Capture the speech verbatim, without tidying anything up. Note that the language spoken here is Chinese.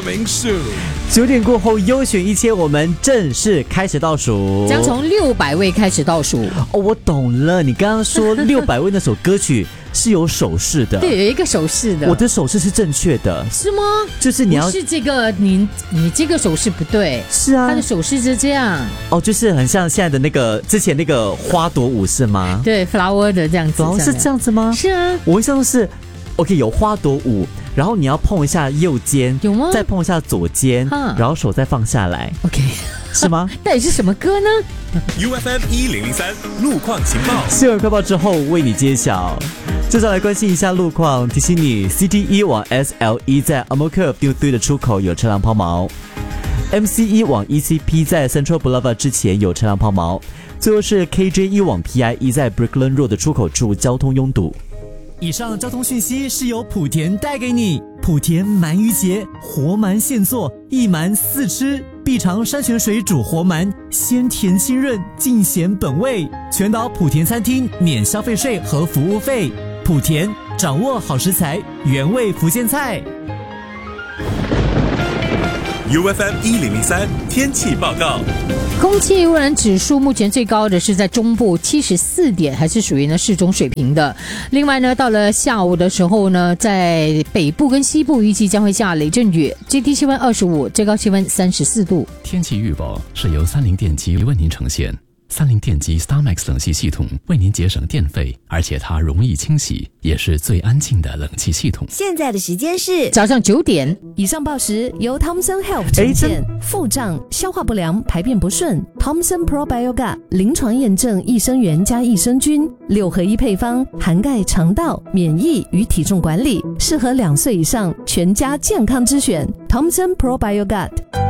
coming soon。 九点过后，优选一千，我们正式开始倒数， 将从六百位开始倒数。 哦，我懂了，你刚刚说六百位那首歌曲是有手势的， 对，有一个手势的。 我的手势是正确的， 是吗？ 就是你要不是这个，你你这个手势不对。 是啊， 他的手势是这样。 哦，就是很像现在的那个之前那个花朵舞是吗？ 对 ，flower 的这样子。 哦，是这样子吗？ 是啊， 我印象中是 OK， 有花朵舞，然后你要碰一下右肩， 有吗？ 再碰一下左肩，然后手再放下来 ，OK， 是吗？ 到底是什么歌呢 ？U F M 一零零三路况情报， 新闻快报之后为你揭晓。接下来关心一下路况，提醒你 C T 一 往 S L 一 在 Amokub 六堆的出口有车辆抛锚 ，M C 一 往 E C P 在 Central Boulevard 之前有车辆抛锚，最后是 K J 一 往 P I 一 在 Brickland Road 的出口处交通拥堵。以上交通讯息是由莆田带给你。莆田鳗鱼节，活鳗现做，一鳗四吃，必尝山泉水煮活鳗，鲜甜清润，尽显本味。全岛莆田餐厅免消费税和服务费。莆田，掌握好食材，原味福建菜。 U F M 一零零三天气报告。 空气污染指数目前最高的是在中部七十四点，还是属于呢适中水平的。另外呢，到了下午的时候呢，在北部跟西部预计将会下雷阵雨，最低气温二十五，最高气温三十四度。 天气预报是由三菱电机为您呈现。三菱电机 StarMax 冷气系统为您节省电费，而且它容易清洗，也是最安静的冷气系统。 现在的时间是早上九点。 以上报时由 Thomson Health 呈现。腹胀、消化不良、排便不顺 ，Thomson Probioga 临床验证益生元加益生菌六合一配方，涵盖肠道、免疫与体重管理，适合两岁以上全家健康之选。Thomson Probioga。